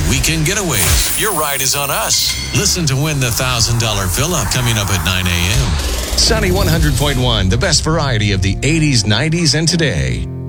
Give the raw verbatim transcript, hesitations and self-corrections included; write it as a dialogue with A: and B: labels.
A: weekend getaways. Your ride is on us. Listen to win the one thousand dollars fill-up coming up at nine a.m. Sunny one hundred point one, the best variety of the eighties, nineties, and today.